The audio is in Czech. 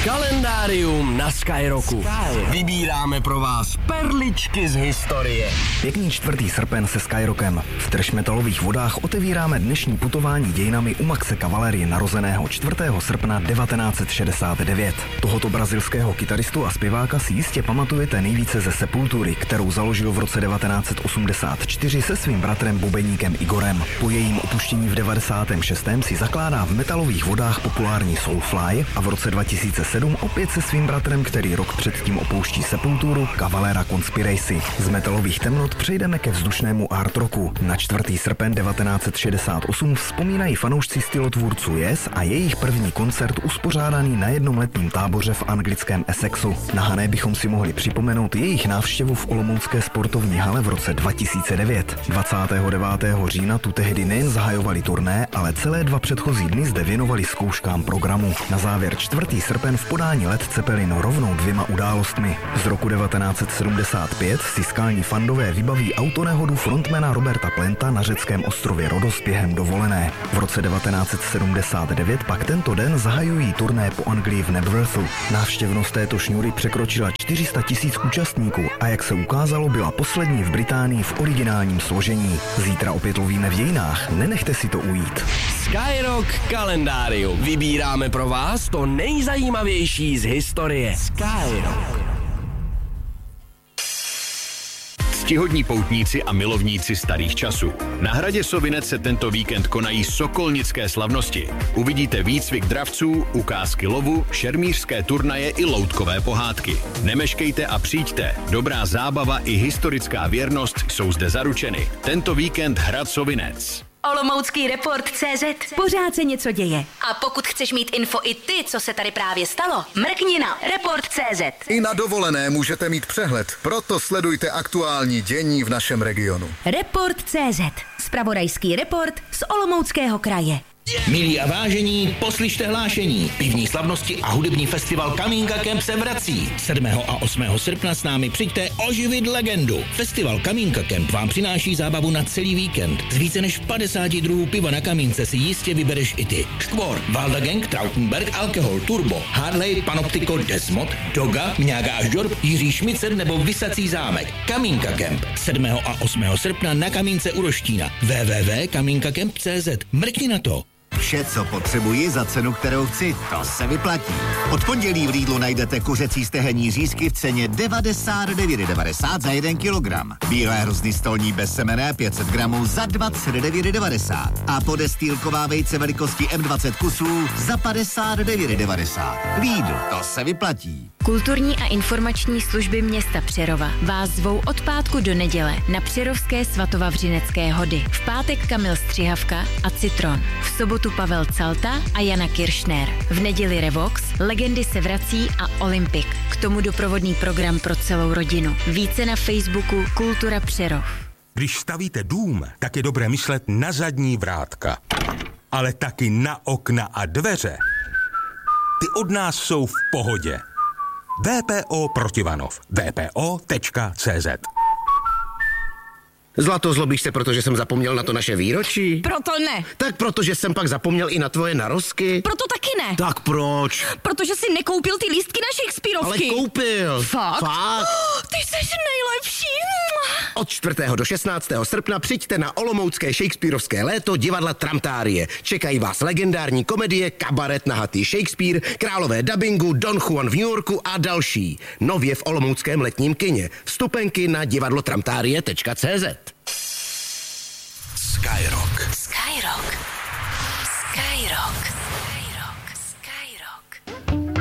Kalendárium na Skyrocku. Vybíráme pro vás perličky z historie. Pěkný 4. srpen se Skyrockem. V trashmetalových vodách otevíráme dnešní putování dějinami u Maxe Cavalery, narozeného 4. srpna 1969. Tohoto brazilského kytaristu a zpěváka si jistě pamatujete nejvíce ze Sepultury, kterou založil v roce 1984 se svým bratrem bubeníkem Igorem. Po jejím opuštění v 96. si zakládá v metalových vodách populární Soulfly a v roce 2007 opět se svým bratrem, který rok předtím opouští Sepulturu, Cavalera Conspiracy. Z metalových temnot přejdeme ke vzdušnému art rocku. Na 4. srpen 1968 vzpomínají fanoušci stylotvůrců Yes a jejich první koncert uspořádaný na jednom letním táboře v anglickém Essexu. Na Hané bychom si mohli připomenout jejich návštěvu v olomoucké sportovní hale v roce 2009. 29. října tu tehdy nejen zahajovali turné, ale celé 2 předchozí dny zde věnovali zkouškám programu. Na závěr 4. srpen v podání Led Zeppelin rovnou 2 událostmi. Z roku 1975 si skalní fandové vybaví autonehodu frontmana Roberta Planta na řeckém ostrově Rodos během dovolené. V roce 1979 pak tento den zahajují turné po Anglii v Knebworthu. Návštěvnost této šňůry překročila 400 000 účastníků a jak se ukázalo, byla poslední v Británii v originálním složení. Zítra opět lovíme v dějinách, nenechte si to ujít. Skyrock kalendárium. Vybíráme pro vás to nejzajímavější z historie. Skyrock. Ctihodní poutníci a milovníci starých časů. Na hradě Sovinec se tento víkend konají sokolnické slavnosti. Uvidíte výcvik dravců, ukázky lovu, šermířské turnaje i loutkové pohádky. Nemeškejte a přijďte. Dobrá zábava i historická věrnost jsou zde zaručeny. Tento víkend hrad Sovinec. Olomoucký report.cz. Pořád se něco děje. A pokud chceš mít info i ty, co se tady právě stalo, mrkni na report.cz. I na dovolené můžete mít přehled, proto sledujte aktuální dění v našem regionu. Report.cz. Zpravodajský report z Olomouckého kraje. Milí a vážení, poslyšte hlášení. Pivní slavnosti a hudební festival Kamínka Camp se vrací. 7. a 8. srpna s námi přijďte oživit legendu. Festival Kamínka Camp vám přináší zábavu na celý víkend. Z více než 50 druhů piva na kamínce si jistě vybereš i ty. Škvor, Valda Gang, Trautenberg, Alkohol, Turbo, Harley, Panoptico, Desmod, Doga, Mňága až Dorb, Jiří Šmicer nebo Vysací zámek. Kamínka Camp. 7. a 8. srpna na Kamínce u Roštína. www.kaminkacamp.cz. Mrkni na to. Vše, co potřebuji za cenu, kterou chci, to se vyplatí. Od pondělí v Lidlu najdete kuřecí stehenní řízky v ceně 99,90 za 1 kilogram. Bílé hrozny stolní bezsemenné 500 gramů za 29,90 a podestýlková vejce velikosti M20 kusů za 59,90. Lidl, to se vyplatí. Kulturní a informační služby města Přerova vás zvou od pátku do neděle na Přerovské svatovavřinecké hody. V pátek Kamil Střihavka a Citron. V sobotu Pavel Calta a Jana Kiršner. V neděli Revox, Legendy se vrací a Olympik. K tomu doprovodný program pro celou rodinu. Více na Facebooku Kultura Přerov. Když stavíte dům, tak je dobré myslet na zadní vrátka. Ale taky na okna a dveře. Ty od nás jsou v pohodě. VPO Protivanov. VPO.cz. Zlato, zlobíš se, protože jsem zapomněl na to naše výročí? Proto ne. Tak protože jsem pak zapomněl i na tvoje narozky? Proto taky ne. Tak proč? Protože jsi nekoupil ty lístky na Shakespeareovky. Ale koupil. Fakt? Fakt? Ty jsi nejlepší. Od 4. do 16. srpna přijďte na olomoucké Shakespeareovské léto divadla Tramtárie. Čekají vás legendární komedie, kabaret, nahatý Shakespeare, králové dabingu, Don Juan v New Yorku a další. Nově v olomouckém letním kině. Vstupenky na divadlotramtárie.cz. Skyrock. Skyrock. Skyrock.